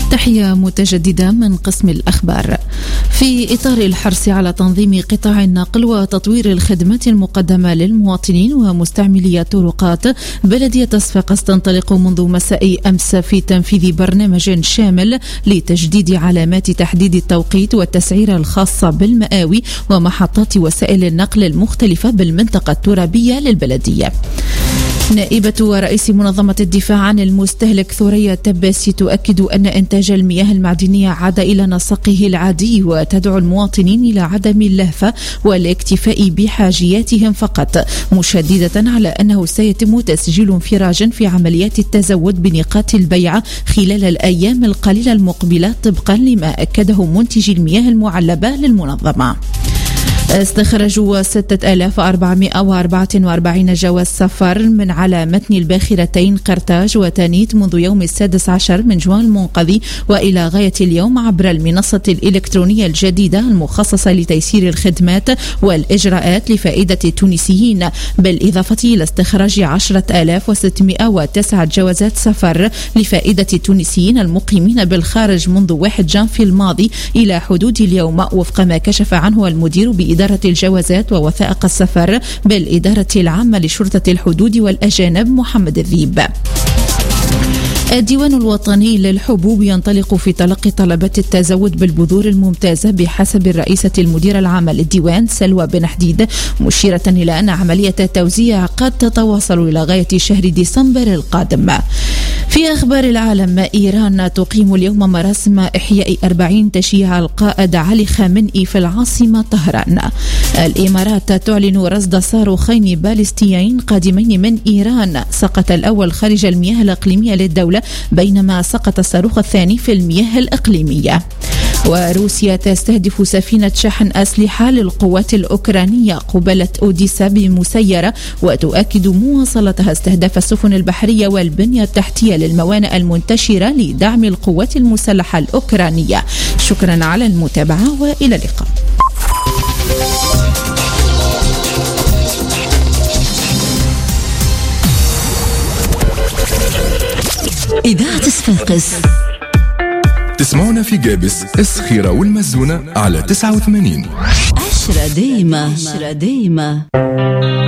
تحية متجددة من قسم الأخبار. في إطار الحرص على تنظيم قطاع النقل وتطوير الخدمات المقدمة للمواطنين ومستعملي الطرقات، بلدية صفاقس تنطلق منذ مساء أمس في تنفيذ برنامج شامل لتجديد علامات تحديد التوقيت والتسعير الخاصة بالمآوي ومحطات وسائل النقل المختلفة بالمنطقة الترابية للبلدية. نائبة رئيس منظمة الدفاع عن المستهلك ثريا تباسي تؤكد أن إنتاج المياه المعدنية عاد إلى نسقه العادي، وتدعو المواطنين إلى عدم اللهفة والاكتفاء بحاجياتهم فقط، مشددة على أنه سيتم تسجيل انفراج في عمليات التزود بنقاط البيع خلال الأيام القليلة المقبلة طبقا لما أكده منتجي المياه المعلبة للمنظمة. استخرجوا 6444 جواز سفر من على متن الباخرتين قرطاج وتانيت منذ يوم 16 من جوان المنقذي وإلى غاية اليوم عبر المنصة الإلكترونية الجديدة المخصصة لتيسير الخدمات والإجراءات لفائدة التونسيين، بالإضافة إلى استخراج 10,609 جوازات سفر لفائدة التونسيين المقيمين بالخارج منذ 1 جانفي الماضي إلى حدود اليوم، وفق ما كشف عنه المدير بإدارة الجوازات ووثائق السفر بالإدارة العامة لشرطة الحدود والأجانب محمد الذيب. الديوان الوطني للحبوب ينطلق في تلقي طلبات التزود بالبذور الممتازة بحسب الرئيسة المديرة العامة للديوان سلوى بن حديد، مشيرة إلى أن عملية التوزيع قد تتواصل إلى غاية شهر ديسمبر القادم. في أخبار العالم، إيران تقيم اليوم مراسم إحياء 40 تشييع القائد علي خامنئي في العاصمة طهران. الإمارات تعلن رصد صاروخين باليستيين قادمين من إيران، سقط الأول خارج المياه الإقليمية للدولة بينما سقط الصاروخ الثاني في المياه الإقليمية. وروسيا تستهدف سفينة شحن أسلحة للقوات الأوكرانية قبالة أوديسا بمسيرة، وتؤكد مواصلتها استهداف السفن البحرية والبنية التحتية للموانئ المنتشرة لدعم القوات المسلحة الأوكرانية. شكرا على المتابعة وإلى اللقاء. إذاعة صفاقس تسمعونا في جابس السخيرة والمزونة على 89. 10 ديمة.